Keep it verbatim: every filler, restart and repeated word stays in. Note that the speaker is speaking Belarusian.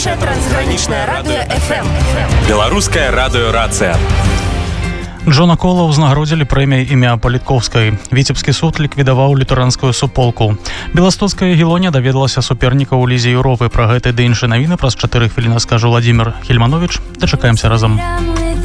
Першае трансгранічнае радыё эф эм. Беларускае радыё «Рацыя». Джона Кола ўзнагародзілі прэміяй імя Палітковскай. Віцебскі суд ліквідаваў лютэранскую суполку. Беластоцкая Гілоня даведалася суперніка ў лізе Еўропы. Пра гэты ды іншыя навіны праз чатыры хвіліны скажу Владзімір Хельманович. Дачакаемся разам.